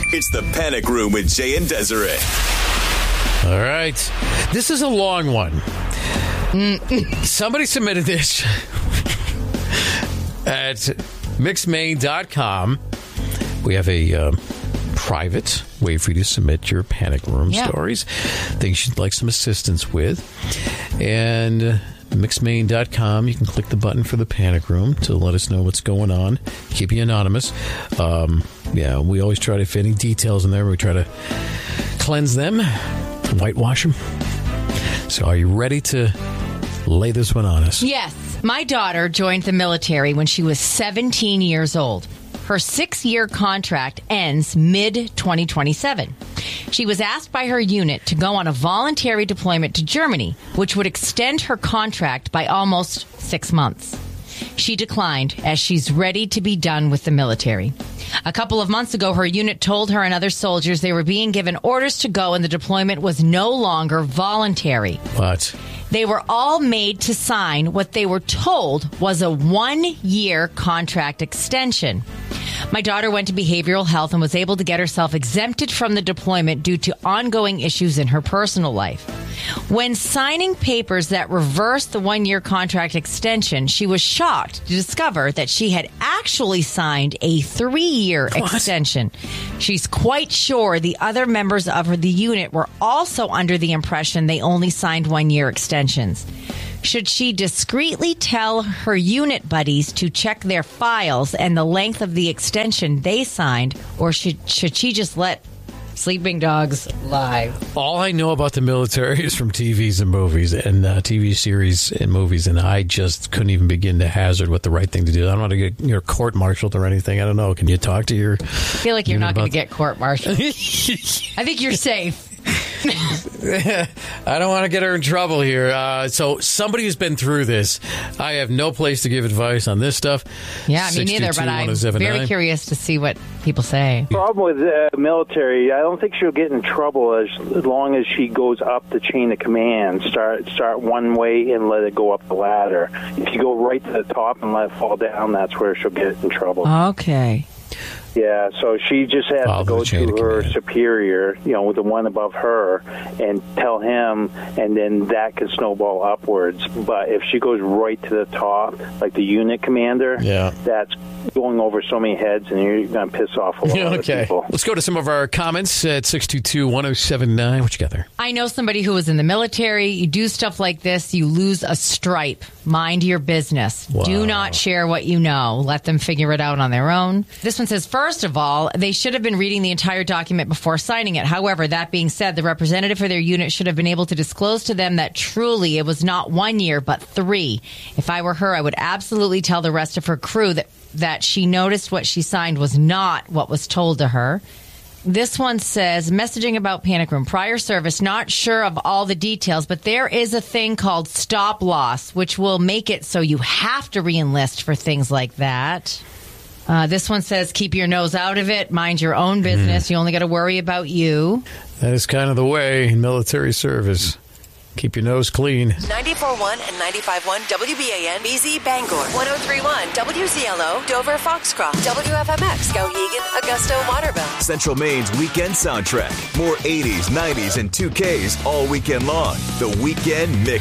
It's the Panic Room with Jay and Desiree. All right. This is a long one. Somebody submitted this at mixmain.com. We have a private way for you to submit your Panic Room stories, things you'd like some assistance with. And mixmain.com, you can click the button for the Panic Room to let us know what's going on. Keep you anonymous. We always try to, if any details in there, we try to cleanse them, whitewash them. So are you ready to lay this one on us? Yes. My daughter joined the military when she was 17 years old. Her 6-year contract ends mid-2027. She was asked by her unit to go on a voluntary deployment to Germany, which would extend her contract by almost 6 months. She declined as she's ready to be done with the military. A couple of months ago, her unit told her and other soldiers they were being given orders to go and the deployment was no longer voluntary. What? They were all made to sign what they were told was a 1-year contract extension. My daughter went to behavioral health and was able to get herself exempted from the deployment due to ongoing issues in her personal life. When signing papers that reversed the 1-year contract extension, she was shocked to discover that she had actually signed a 3-year extension. She's quite sure the other members of the unit were also under the impression they only signed 1-year extensions. Should she discreetly tell her unit buddies to check their files and the length of the extension they signed, or should she just let sleeping dogs lie? All I know about the military is from TVs and movies and TV series and movies, and I just couldn't even begin to hazard what the right thing to do. I don't want to get court-martialed or anything. I don't know. Can you talk to your... I feel like you're not going to get court-martialed. I think you're safe. I don't want to get her in trouble here. So somebody who's been through this, I have no place to give advice on this stuff. Yeah, me neither, but I'm very curious to see what people say. The problem with the military, I don't think she'll get in trouble as long as she goes up the chain of command. Start one way and let it go up the ladder. If you go right to the top and let it fall down, that's where she'll get in trouble. Okay. Yeah, so she just has to go to her superior, with the one above her, and tell him, and then that can snowball upwards. But if she goes right to the top, like the unit commander, that's going over so many heads, and you're going to piss off a lot of people. Let's go to some of our comments at 622-1079. What you got there? I know somebody who was in the military. You do stuff like this, you lose a stripe. Mind your business. Wow. Do not share what you know. Let them figure it out on their own. This one says, first of all, they should have been reading the entire document before signing it. However, that being said, the representative for their unit should have been able to disclose to them that truly it was not 1 year, but 3. If I were her, I would absolutely tell the rest of her crew that she noticed what she signed was not what was told to her. This one says, messaging about Panic Room. Prior service, not sure of all the details, but there is a thing called stop loss, which will make it so you have to re-enlist for things like that. This one says, keep your nose out of it. Mind your own business. You only got to worry about you. That is kind of the way in military service. Keep your nose clean. 94.1 and 95.1 WBAN, BZ Bangor. 103.1 WZLO, Dover Foxcroft. WFMX, Skowhegan, Augusta, Waterville. Central Maine's weekend soundtrack. More 80s, 90s, and 2Ks all weekend long. The Weekend Mix.